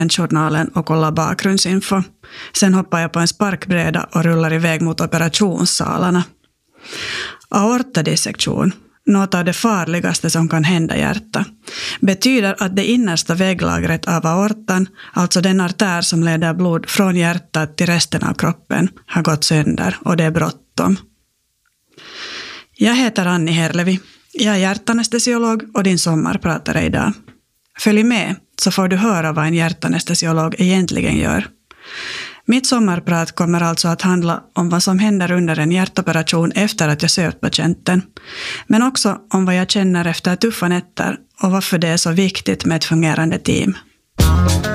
patientjournalen och kollar bakgrundsinfo. Sen hoppar jag på en sparkbräda och rullar iväg mot operationssalarna. Aortadissektion, något av det farligaste som kan hända hjärta, betyder att det innersta vägglagret av aortan, alltså den artär som leder blod från hjärtat till resten av kroppen, har gått sönder och det är bråttom. Jag heter Anni Herlevi. Jag är hjärtanestesiolog och din sommarpratare idag. Följ med så får du höra vad en hjärtanestesiolog egentligen gör. Mitt sommarprat kommer alltså att handla om vad som händer under en hjärtoperation efter att jag sövt patienten. Men också om vad jag känner efter tuffa nätter och varför det är så viktigt med ett fungerande team.